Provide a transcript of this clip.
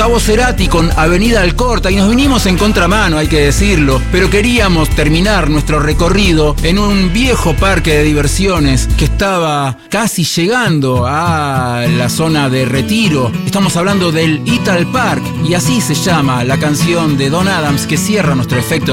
Gustavo Cerati con Avenida Alcorta y nos vinimos en contramano, hay que decirlo, pero queríamos terminar nuestro recorrido en un viejo parque de diversiones que estaba casi llegando a la zona de Retiro. Estamos hablando del Ital Park y así se llama la canción de Don Adams que cierra nuestro efecto